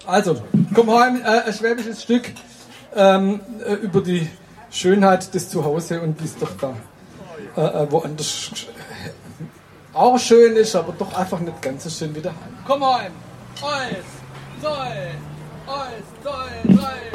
Also, komm heim, ein schwäbisches Stück über die Schönheit des Zuhause und wie es doch da woanders auch schön ist, aber doch einfach nicht ganz so schön wie daheim. Komm heim! 1, 2, 1, 2, 3.